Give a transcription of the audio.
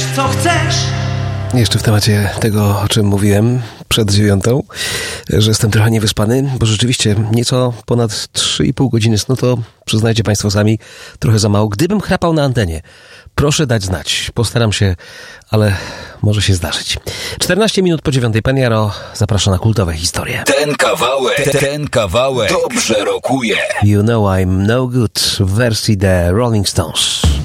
co chcesz. Jeszcze w temacie tego, o czym mówiłem przed 9:00, że jestem trochę niewyspany, bo rzeczywiście nieco ponad 3,5 godziny snu to, przyznajcie Państwo sami, trochę za mało. Gdybym chrapał na antenie, proszę dać znać. Postaram się, ale może się zdarzyć. 14 minut po 9:00. Pan Jaro zaprasza na kultowe historie. Ten kawałek dobrze rokuje. You Know I'm No Good w wersji The Rolling Stones.